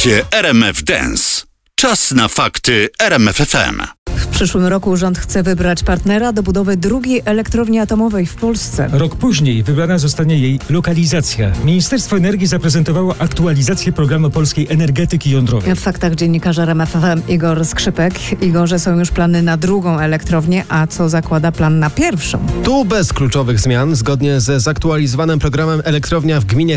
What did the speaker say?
Słuchacie RMF Dance. Czas na fakty RMF FM. W przyszłym roku rząd chce wybrać partnera do budowy drugiej elektrowni atomowej w Polsce. Rok później wybrana zostanie jej lokalizacja. Ministerstwo Energii zaprezentowało aktualizację programu polskiej energetyki jądrowej. W faktach dziennikarz RMF FM Igor Skrzypek. Igorze, są już plany na drugą elektrownię, a co zakłada plan na pierwszą? Tu bez kluczowych zmian. Zgodnie ze zaktualizowanym programem elektrownia w gminie